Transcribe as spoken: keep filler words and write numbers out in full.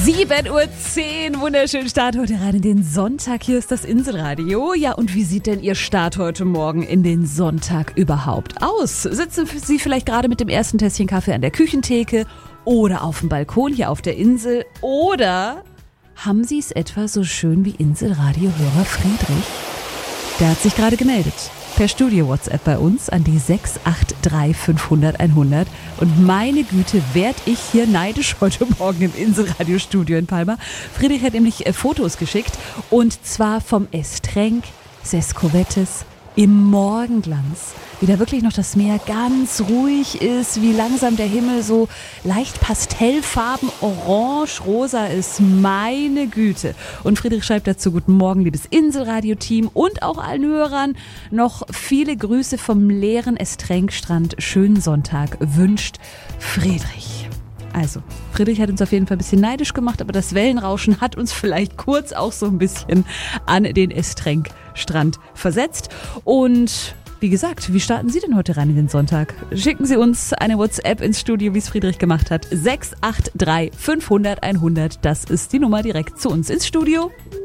sieben Uhr zehn, wunderschönen Start heute rein in den Sonntag. Hier ist das Inselradio. Ja, und wie sieht denn Ihr Start heute Morgen in den Sonntag überhaupt aus? Sitzen Sie vielleicht gerade mit dem ersten Tässchen Kaffee an der Küchentheke oder auf dem Balkon hier auf der Insel? Oder haben Sie es etwa so schön wie Inselradio-Hörer Friedrich? Der hat sich gerade gemeldet. Per Studio-WhatsApp bei uns an die sechs acht drei fünfhundert einhundert. Und meine Güte, werd ich hier neidisch heute Morgen im Inselradio-Studio in Palma. Friedrich hat nämlich äh, Fotos geschickt und zwar vom Estrenk Sescovetes im Morgenglanz. Wie da wirklich noch das Meer ganz ruhig ist, wie langsam der Himmel so leicht pastellfarben orange-rosa ist. Meine Güte. Und Friedrich schreibt dazu: Guten Morgen, liebes Inselradio-Team und auch allen Hörern. Noch viele Grüße vom leeren Estrenkstrand. Schönen Sonntag wünscht Friedrich. Also, Friedrich hat uns auf jeden Fall ein bisschen neidisch gemacht, aber das Wellenrauschen hat uns vielleicht kurz auch so ein bisschen an den Estrenkstrand versetzt. Und wie gesagt, wie starten Sie denn heute rein in den Sonntag? Schicken Sie uns eine WhatsApp ins Studio, wie es Friedrich gemacht hat. sechs acht drei fünfhundert einhundert, das ist die Nummer direkt zu uns ins Studio.